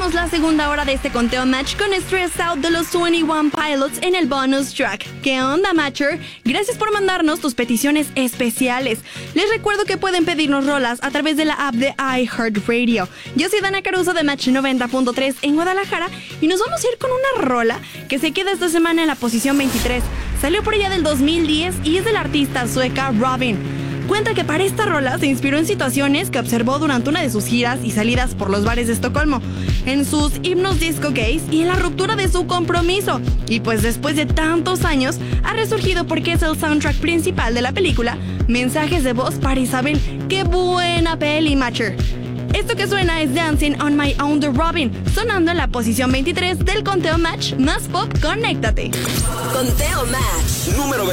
Iniciamos la segunda hora de este conteo match con Stress Out de los 21 Pilots en el bonus track. ¿Qué onda, Matcher? Gracias por mandarnos tus peticiones especiales. Les recuerdo que pueden pedirnos rolas a través de la app de iHeartRadio. Yo soy Dana Caruso de Match 90.3 en Guadalajara y nos vamos a ir con una rola que se queda esta semana en la posición 23. Salió por allá del 2010 y es de la artista sueca Robyn. Cuenta que para esta rola se inspiró en situaciones que observó durante una de sus giras y salidas por los bares de Estocolmo, en sus himnos disco gays y en la ruptura de su compromiso. Y pues después de tantos años ha resurgido porque es el soundtrack principal de la película Mensajes de voz para Isabel. ¡Qué buena peli, Matcher! Esto que suena es Dancing on My Own de Robyn, sonando en la posición 23 del conteo match más pop. Conéctate. Conteo match número